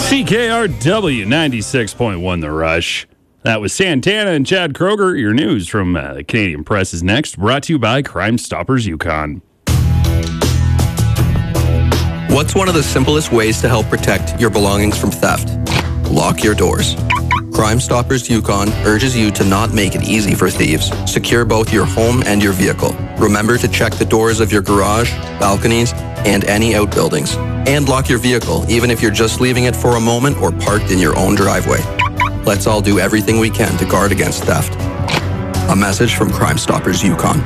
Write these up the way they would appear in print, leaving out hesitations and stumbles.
CKRW 96.1 The Rush. That was Santana and Chad Kroger. Your news from the Canadian Press is next, brought to you by Crime Stoppers Yukon. What's one of the simplest ways to help protect your belongings from theft? Lock your doors. Crime Stoppers Yukon urges you to not make it easy for thieves. Secure both your home and your vehicle. Remember to check the doors of your garage, balconies, and any outbuildings. And lock your vehicle, even if you're just leaving it for a moment or parked in your own driveway. Let's all do everything we can to guard against theft. A message from Crime Stoppers Yukon.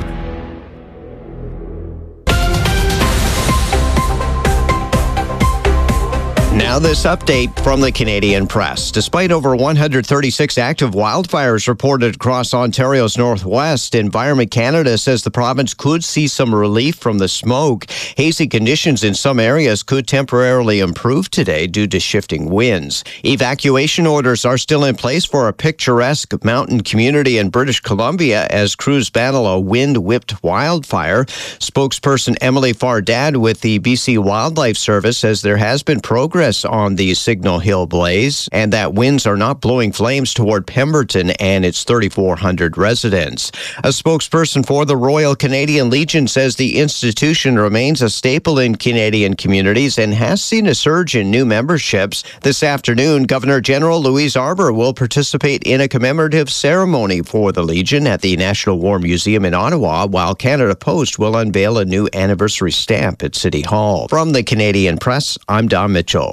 Now this update from the Canadian Press. Despite over 136 active wildfires reported across Ontario's northwest, Environment Canada says the province could see some relief from the smoke. Hazy conditions in some areas could temporarily improve today due to shifting winds. Evacuation orders are still in place for a picturesque mountain community in British Columbia as crews battle a wind-whipped wildfire. Spokesperson Emily Fardad with the BC Wildlife Service says there has been progress on the Signal Hill blaze and that winds are not blowing flames toward Pemberton and its 3,400 residents. A spokesperson for the Royal Canadian Legion says the institution remains a staple in Canadian communities and has seen a surge in new memberships. This afternoon, Governor General Louise Arbour will participate in a commemorative ceremony for the Legion at the National War Museum in Ottawa, while Canada Post will unveil a new anniversary stamp at City Hall. From the Canadian Press, I'm Don Mitchell.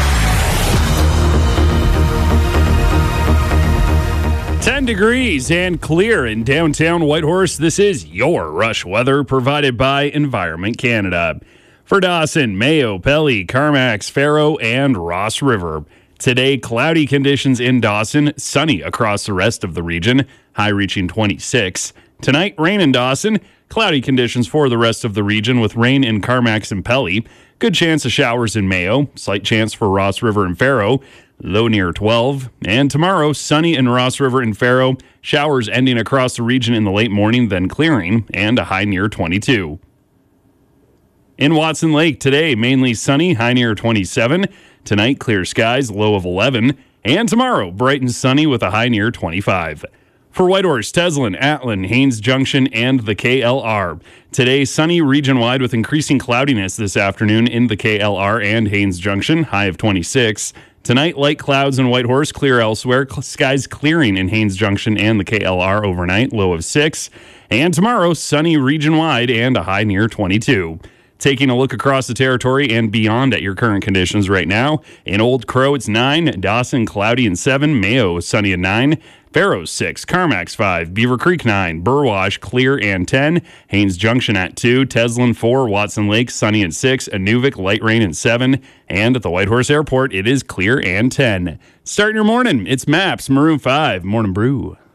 10 degrees and clear in downtown Whitehorse. This is your Rush weather provided by Environment Canada. For Dawson, Mayo, Pelly, Carmax, Faro, and Ross River. Today, cloudy conditions in Dawson, sunny across the rest of the region, high reaching 26. Tonight, rain in Dawson, cloudy conditions for the rest of the region with rain in Carmax and Pelly. Good chance of showers in Mayo, slight chance for Ross River and Faro, low near 12. And tomorrow, sunny in Ross River and Faro, showers ending across the region in the late morning, then clearing, and a high near 22. In Watson Lake today, mainly sunny, high near 27. Tonight, clear skies, low of 11. And tomorrow, bright and sunny with a high near 25. For Whitehorse, Teslin, Atlin, Haines Junction, and the KLR. Today, sunny region-wide with increasing cloudiness this afternoon in the KLR and Haines Junction, high of 26. Tonight, light clouds in Whitehorse, clear elsewhere. Skies clearing in Haines Junction and the KLR overnight, low of 6. And tomorrow, sunny region-wide and a high near 22. Taking a look across the territory and beyond at your current conditions right now. In Old Crow, it's 9. Dawson, cloudy and 7. Mayo, sunny and 9. Faro, 6. Carmax, 5. Beaver Creek, 9. Burwash, clear and 10. Haines Junction at 2. Teslin, 4. Watson Lake, sunny and 6. Inuvik, light rain and 7. And at the Whitehorse Airport, it is clear and 10. Starting your morning, it's Maps, Maroon 5, Morning Brew.